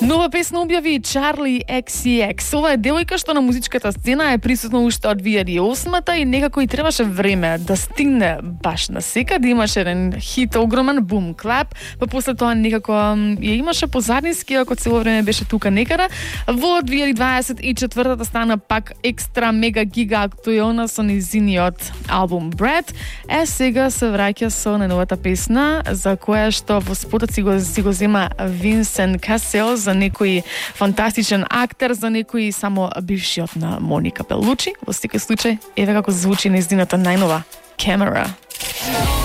Нова песна објави Charli XCX. Ова е девојка што на музичката сцена е присутна уште од 2008-та и некако и требаше време да стигне баш на секаде. Имаше еден хит огромен, Boom Clap, па после тоа некако ја имаше позадински, ако цело време беше тука некаде. Во 2024-та стана пак екстра мега гига актуелна со низиниот албум Bread. Сега се враќа со најновата песна, за која што во спотот си го зема Винсент Касел, за некој фантастичен актер, за некој само бившиот на Моника Белучи. Во секој случај, еве како звучи нејзината најнова Camera.